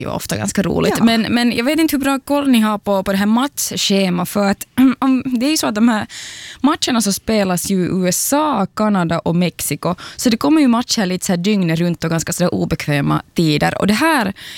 ju ofta ganska roligt. Ja. Men jag vet inte hur bra koll ni har på det här matchschema, för att det är ju så att de här matcherna så spelas ju i USA, Kanada och Mexiko. Så det kommer ju matcher lite så här dygnet runt och ganska så där obekväma tider. Och det här